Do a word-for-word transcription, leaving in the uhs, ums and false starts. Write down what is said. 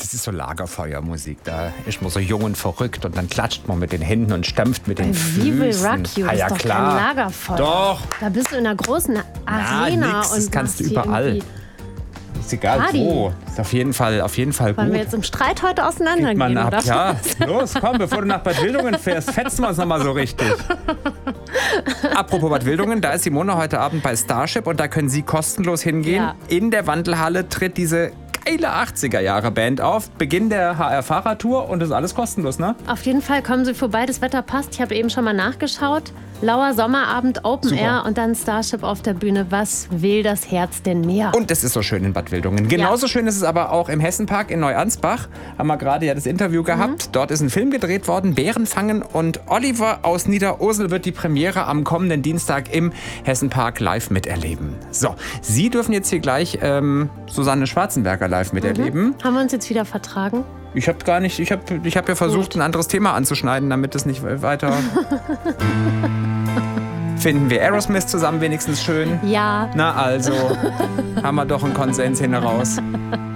das ist so Lagerfeuermusik. Da ist man so jung und verrückt und dann klatscht man mit den Händen und stampft mit den Füßen. Wie will Rock You? Ah, Das ja, ist doch klar. kein Lagerfeuer. Doch. Da bist du in einer großen Arena. Ja, nix, das und kannst du machst hier überall. irgendwie- Ist egal Party. wo. Ist auf jeden Fall, auf jeden Fall Wollen gut. wir jetzt im Streit heute Kriegt auseinandergehen, man ab. oder? Ja, los, komm, bevor du nach Bad Wildungen fährst, fetzen wir uns noch mal so richtig. Apropos Bad Wildungen, da ist Simone heute Abend bei Starship und da können Sie kostenlos hingehen. Ja. In der Wandelhalle tritt diese geile achtziger-Jahre-Band auf. Beginn der H R-Fahrradtour und das ist alles kostenlos, ne? Auf jeden Fall kommen Sie vorbei, das Wetter passt. Ich habe eben schon mal nachgeschaut. Lauer Sommerabend, Open Super. Air und dann Starship auf der Bühne. Was will das Herz denn mehr? Und es ist so schön in Bad Wildungen. Genauso schön ist es aber auch im Hessenpark in Neuansbach. Haben wir gerade ja das Interview gehabt. Dort ist ein Film gedreht worden, Bären fangen. Und Oliver aus Niederursel wird die Premiere am kommenden Dienstag im Hessenpark live miterleben. So, Sie dürfen jetzt hier gleich ähm, Susanne Schwarzenberger live miterleben. Haben wir uns jetzt wieder vertragen? Ich habe gar nicht, ich habe ich hab ja versucht, Gut. ein anderes Thema anzuschneiden, damit es nicht weiter... Finden wir Aerosmith zusammen wenigstens schön? Ja. Na also, haben wir doch einen Konsens hin heraus.